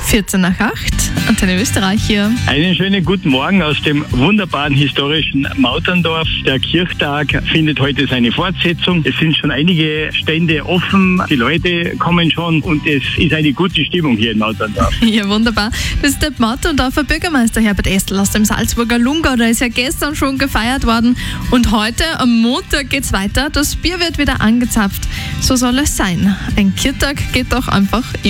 14 nach 8, Antenne Österreich hier. Einen schönen guten Morgen aus dem wunderbaren historischen Mauterndorf. Der Kirchtag findet heute seine Fortsetzung. Es sind schon einige Stände offen, die Leute kommen schon und es ist eine gute Stimmung hier in Mauterndorf. Ja, wunderbar. Das ist der Mauterndorfer Bürgermeister Herbert Estl aus dem Salzburger Lungau. Da ist ja gestern schon gefeiert worden und heute am Montag geht's weiter. Das Bier wird wieder angezapft. So soll es sein. Ein Kirchtag geht doch einfach immer.